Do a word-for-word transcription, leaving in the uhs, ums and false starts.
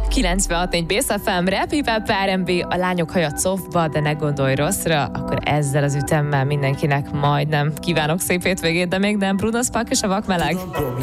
kilencvenhat négy Bész ef em, Rap, Hip-Hop, er end bé, a lányok haja coffba, de ne gondolj rosszra, akkor ezzel az ütemmel mindenkinek majdnem kívánok szép hétvégét, de még nem Bruno Spark és a Vakmeleg.